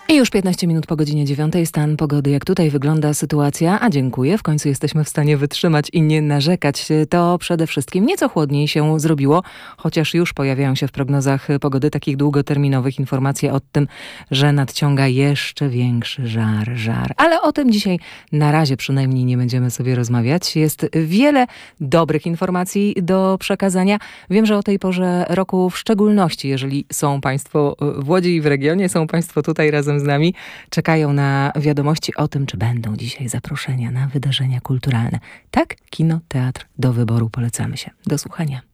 I już 15 minut po godzinie 9. Stan pogody. Jak tutaj wygląda sytuacja? A dziękuję. W końcu jesteśmy w stanie wytrzymać i nie narzekać. To przede wszystkim nieco chłodniej się zrobiło, chociaż już pojawiają się w prognozach pogody takich długoterminowych informacje o tym, że nadciąga jeszcze większy żar. Ale o tym dzisiaj na razie przynajmniej nie będziemy sobie rozmawiać. Jest wiele dobrych informacji do przekazania. Wiem, że o tej porze roku w szczególności, jeżeli są Państwo w Łodzi i w regionie, są Państwo tutaj razem z nami, czekają na wiadomości o tym, czy będą dzisiaj zaproszenia na wydarzenia kulturalne. Tak, kino, teatr do wyboru, polecamy się. Do słuchania.